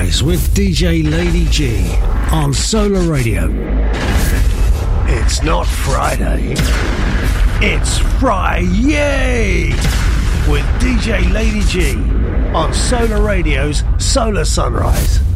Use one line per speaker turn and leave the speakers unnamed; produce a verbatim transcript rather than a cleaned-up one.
Sunrise with D J Lady G on Solar Radio. It's not Friday, it's Fry-yay with D J Lady G on Solar Radio's Solar Sunrise.